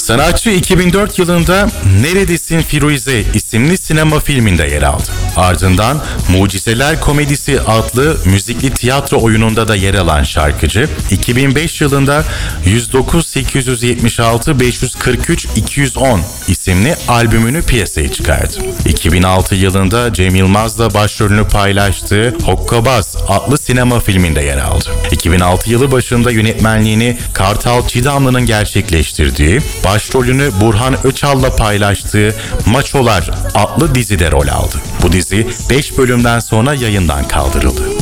Sanatçı 2004 yılında Neredesin Firuze isimli sinema filminde yer aldı. Ardından Mucizeler Komedisi adlı müzikli tiyatro oyununda da yer alan şarkıcı, 2005 yılında 109 876 543 210 isimli albümünü piyasaya çıkardı. 2006 yılında Cem Yılmaz'la başrolünü paylaştığı Hokkabaz adlı sinema filminde yer aldı. 2006 yılı başında yönetmenliğini Kartal Çiğdamlı'nın gerçekleştirdiği, başrolünü Burhan Öçal'la paylaştığı Maçolar adlı dizide rol aldı. Bu dizi 5 bölümden sonra yayından kaldırıldı.